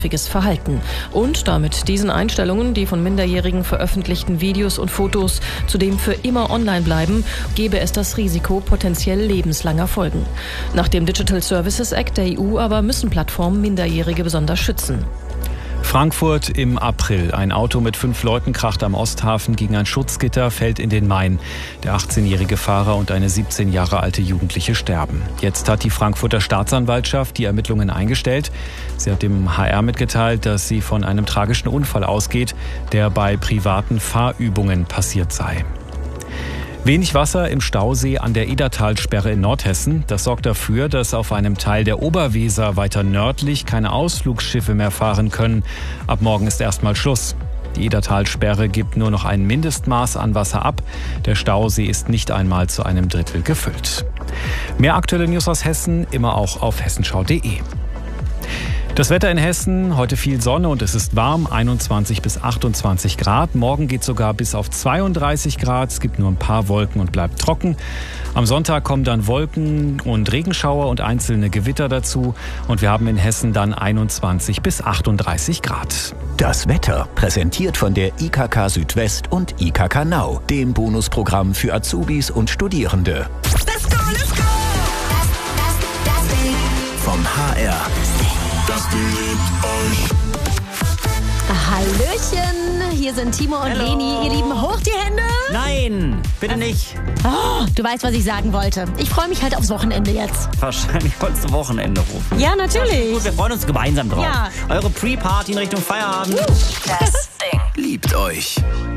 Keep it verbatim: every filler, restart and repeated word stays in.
Verhalten und damit diesen Einstellungen, die von Minderjährigen veröffentlichten Videos und Fotos zudem für immer online bleiben, gäbe es das Risiko potenziell lebenslanger Folgen. Nach dem Digital Services Act der E U aber müssen Plattformen Minderjährige besonders schützen. Frankfurt im April. Ein Auto mit fünf Leuten kracht am Osthafen gegen ein Schutzgitter, fällt in den Main. Der achtzehnjährige Fahrer und eine siebzehn Jahre alte Jugendliche sterben. Jetzt hat die Frankfurter Staatsanwaltschaft die Ermittlungen eingestellt. Sie hat dem H R mitgeteilt, dass sie von einem tragischen Unfall ausgeht, der bei privaten Fahrübungen passiert sei. Wenig Wasser im Stausee an der Edertalsperre in Nordhessen. Das sorgt dafür, dass auf einem Teil der Oberweser weiter nördlich keine Ausflugsschiffe mehr fahren können. Ab morgen ist erstmal Schluss. Die Edertalsperre gibt nur noch ein Mindestmaß an Wasser ab. Der Stausee ist nicht einmal zu einem Drittel gefüllt. Mehr aktuelle News aus Hessen immer auch auf hessenschau punkt de. Das Wetter in Hessen, heute viel Sonne und es ist warm, einundzwanzig bis achtundzwanzig Grad. Morgen geht sogar bis auf zweiunddreißig Grad. Es gibt nur ein paar Wolken und bleibt trocken. Am Sonntag kommen dann Wolken und Regenschauer und einzelne Gewitter dazu. Und wir haben in Hessen dann einundzwanzig bis achtunddreißig Grad. Das Wetter präsentiert von der I K K Südwest und I K K Now, dem Bonusprogramm für Azubis und Studierende. Let's go, let's go! Vom H R. Das beliebt euch. Hallöchen, hier sind Timo und Hello. Leni. Ihr Lieben, hoch die Hände. Nein, bitte nicht. Oh, du weißt, was ich sagen wollte. Ich freue mich halt aufs Wochenende jetzt. Wahrscheinlich wolltest du Wochenende rufen. Ja, natürlich. Gut, wir freuen uns gemeinsam drauf. Ja. Eure Pre-Party in Richtung Feierabend. Das Ding Liebt euch.